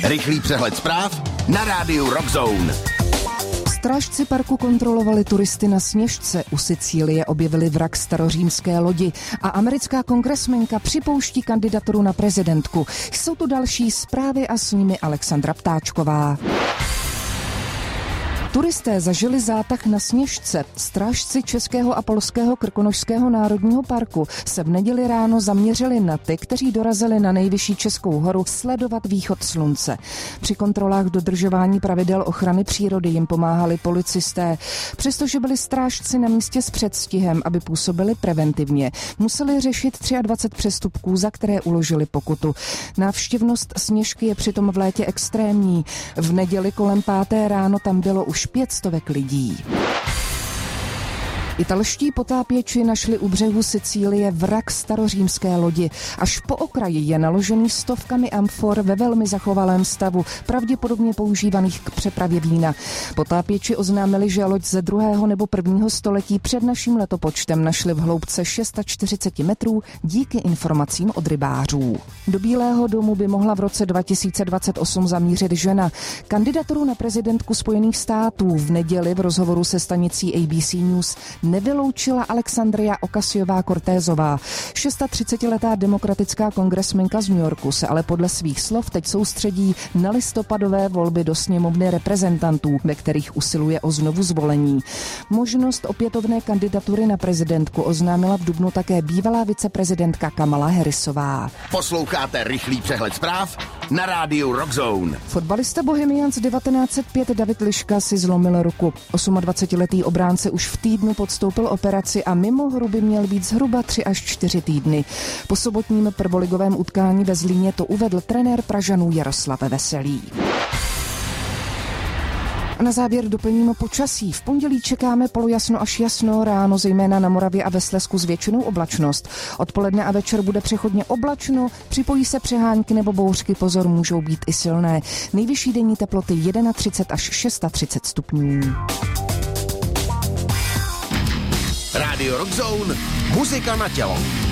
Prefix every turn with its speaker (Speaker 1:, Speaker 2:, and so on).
Speaker 1: Rychlý přehled zpráv na rádiu Rock Zone.
Speaker 2: Strážci parku kontrolovali turisty na Sněžce. U Sicílie objevili vrak starořímské lodi a americká kongresmenka připouští kandidaturu na prezidentku. Jsou tu další zprávy a s nimi Alexandra Ptáčková. Turisté zažili zátah na Sněžce. Strážci Českého a Polského krkonošského národního parku se v neděli ráno zaměřili na ty, kteří dorazili na nejvyšší českou horu sledovat východ slunce. Při kontrolách dodržování pravidel ochrany přírody jim pomáhali policisté. Přestože byli strážci na místě s předstihem, aby působili preventivně, museli řešit 23 přestupků, za které uložili pokutu. Návštěvnost Sněžky je přitom v létě extrémní. V neděli kolem 5. ráno tam bylo už 500 lidí. Italští potápěči našli u břehu Sicílie vrak starořímské lodi. Až po okraji je naložený stovkami amfor ve velmi zachovalém stavu, pravděpodobně používaných k přepravě vína. Potápěči oznámili, že loď ze 2. nebo 1. století před naším letopočtem našli v hloubce 640 metrů díky informacím od rybářů. Do Bílého domu by mohla v roce 2028 zamířit žena. Kandidaturu na prezidentku Spojených států v neděli v rozhovoru se stanicí ABC News nevyloučila Alexandria Ocasio-Cortezová. 36letá demokratická kongresmenka z New Yorku se ale podle svých slov teď soustředí na listopadové volby do sněmovny reprezentantů, ve kterých usiluje o znovu zvolení. Možnost opětovné kandidatury na prezidentku oznámila v dubnu také bývalá viceprezidentka Kamala Harrisová.
Speaker 1: Posloucháte rychlý přehled zpráv na rádiu Rock Zone.
Speaker 2: Fotbalista Bohemians 1905 David Liška si zlomil ruku. 28letý obránce už v týdnu podstoupil operaci a mimo hru by měl být zhruba 3 až 4 týdny. Po sobotním prvoligovém utkání ve Zlíně to uvedl trenér Pražanů Jaroslav Veselý. A na závěr doplníme počasí. V pondělí čekáme polojasno až jasno, ráno zejména na Moravě a ve Slezsku s většinou oblačnost. Odpoledne a večer bude přechodně oblačno, připojí se přehánky nebo bouřky, pozor, můžou být i silné. Nejvyšší denní teploty 31 až 36 stupňů.
Speaker 1: Radio Rock Zone, muzika na tělo.